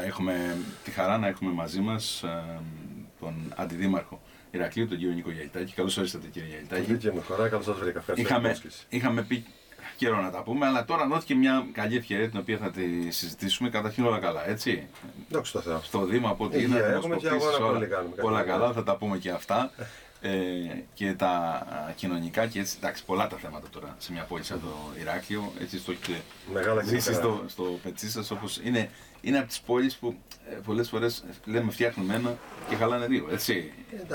Έχουμε τη χαρά να έχουμε μαζί μας τον Αντιδήμαρχο Ηρακλείου, τον κύριο Νίκο Γιαλιτάκη. Καλώς ορίσατε, κύριε Γιαλιτάκη. Δίκαια μου χαρά, καλώς σας βρήκα. Είχαμε πει καιρό να τα πούμε, αλλά τώρα δόθηκε μια καλή ευκαιρία την οποία θα τη συζητήσουμε. Καταρχήν όλα καλά, έτσι. Δόξα τω Θεώ. Στο Δήμο, από ό,τι είναι, έχουμε και αγώνα όλα καλά, θα τα πούμε και αυτά. Και τα κοινωνικά και έτσι, εντάξει, πολλά τα θέματα τώρα σε μια πόλη σαν το Ηράκλειο. Έτσι το έχετε ζήσει στο πετσί σας, όπως είναι από τις πόλεις που πολλές φορές λέμε φτιάχνουμε ένα και χαλάνε δύο, έτσι.